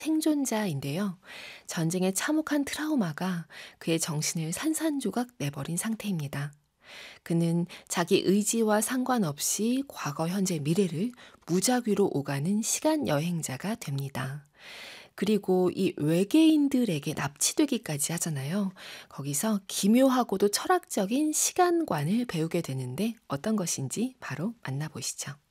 생존자인데요. 전쟁에 참혹한 트라우마가 그의 정신을 산산조각 내버린 상태입니다. 그는 자기 의지와 상관없이 과거, 현재, 미래를 무작위로 오가는 시간 여행자가 됩니다. 그리고 이 외계인들에게 납치되기까지 하잖아요. 거기서 기묘하고도 철학적인 시간관을 배우게 되는데 어떤 것인지 바로 만나보시죠.